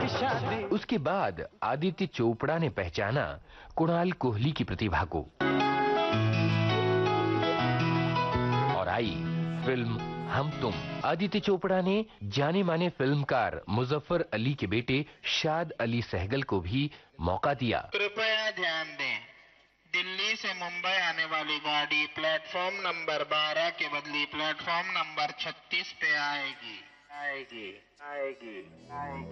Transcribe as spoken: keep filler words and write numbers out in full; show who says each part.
Speaker 1: शादी।
Speaker 2: उसके बाद आदित्य चोपड़ा ने पहचाना कुणाल कोहली की प्रतिभा को और आई फिल्म हम तुम। आदित्य चोपड़ा ने जाने माने फिल्मकार मुजफ्फर अली के बेटे शाद अली सहगल को भी मौका दिया।
Speaker 3: कृपया ध्यान दें, दिल्ली से मुंबई आने वाली गाड़ी प्लेटफॉर्म नंबर बारह के बदले प्लेटफॉर्म नंबर छत्तीस पे आएगी आएगी आएगी आएगी।